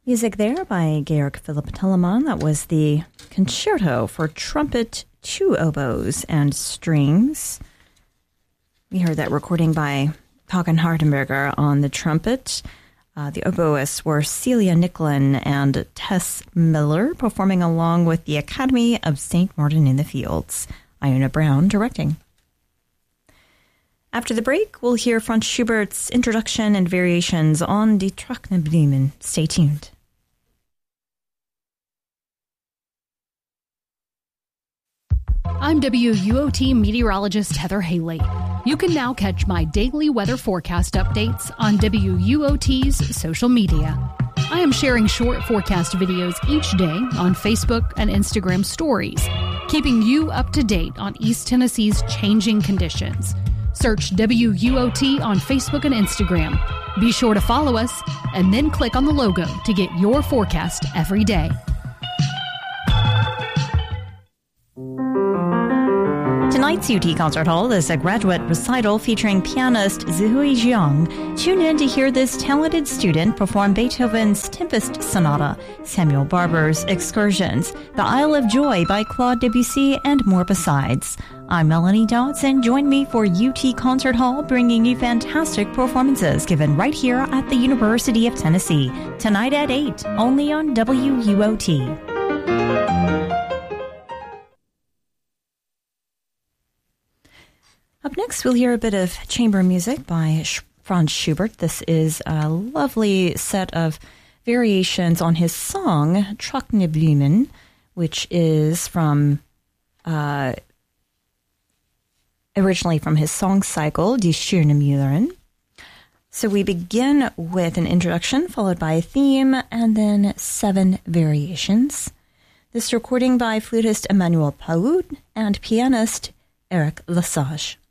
Music there by Georg Philipp Telemann. That was the Concerto for Trumpet, 2 Oboes, and Strings. We heard that recording by Hagen Hardenberger on the trumpet. The oboists were Celia Nicklin and Tess Miller, performing along with the Academy of St. Martin in the Fields. Iona Brown directing. After the break, we'll hear Franz Schubert's introduction and variations on Die Trockene Blumen. Stay tuned. I'm WUOT meteorologist Heather Haley. You can now catch my daily weather forecast updates on WUOT's social media. I am sharing short forecast videos each day on Facebook and Instagram stories, keeping you up to date on East Tennessee's changing conditions. Search WUOT on Facebook and Instagram. Be sure to follow us and then click on the logo to get your forecast every day. Tonight's UT Concert Hall is a graduate recital featuring pianist Zihui Jiang. Tune in to hear this talented student perform Beethoven's Tempest Sonata, Samuel Barber's Excursions, The Isle of Joy by Claude Debussy, and more besides. I'm Melanie Dodson. Join me for UT Concert Hall, bringing you fantastic performances given right here at the University of Tennessee. Tonight at 8, only on WUOT. Up next, we'll hear a bit of chamber music by Franz Schubert. This is a lovely set of variations on his song, Trockene Blumen, which is from originally from his song cycle, Die Schöne Müllerin. So we begin with an introduction, followed by a theme, and then 7 variations. This recording by flutist Emmanuel Paoud and pianist Eric Lesage.